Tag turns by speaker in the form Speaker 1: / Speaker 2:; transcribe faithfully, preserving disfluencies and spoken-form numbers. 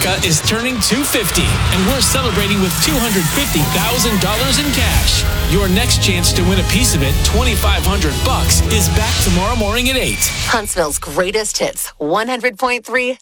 Speaker 1: America is turning two hundred fifty, and we're celebrating with two hundred fifty thousand dollars in cash. Your next chance to win a piece of it, twenty-five hundred bucks, is back tomorrow morning at eight.
Speaker 2: Huntsville's greatest hits, one hundred point three